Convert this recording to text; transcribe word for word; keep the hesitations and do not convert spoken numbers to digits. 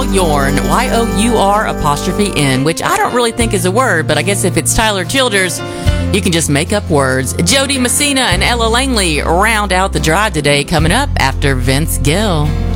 Yourn, Y O U R apostrophe N, which I don't really think is a word, but I guess if it's Tyler Childers, you can just make up words. Jody Messina and Ella Langley round out the drive today, coming up after Vince Gill.